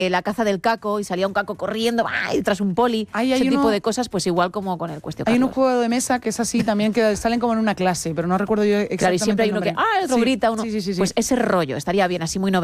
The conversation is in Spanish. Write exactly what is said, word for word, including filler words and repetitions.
la caza del caco y salía un caco corriendo ¡ay! Tras un poli, Ay, ese hay tipo uno- de cosas, pues igual como con el Cuestión Hay un Carlos. juego de mesa que es así también, que salen como en una clase, pero no recuerdo yo exactamente Claro, y siempre hay el uno que, nombre. ah, el otro Sí, grita, uno. Sí, sí, sí, sí. Pues ese rollo estaría bien, así muy novedoso.